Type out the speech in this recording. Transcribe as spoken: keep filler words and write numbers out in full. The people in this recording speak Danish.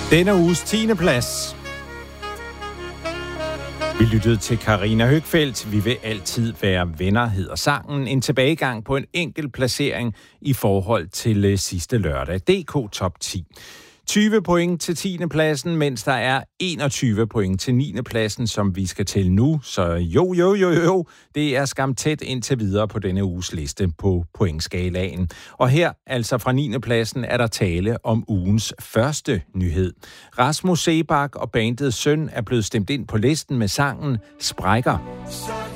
Denne uges tiende plads. Vi lyttede til Karina Høgfeldt. Vi vil altid være venner, hedder sangen. En tilbagegang på en enkelt placering i forhold til sidste lørdag. D K Top ti. tyve point til tiende pladsen, mens der er enogtyve point til niende pladsen, som vi skal til nu. Så jo, jo, jo, jo, det er skam tæt indtil videre på denne uges liste på pointskalaen. Og her, altså fra niende pladsen, er der tale om ugens første nyhed. Rasmus Seebach og bandets Søn er blevet stemt ind på listen med sangen Sprækker.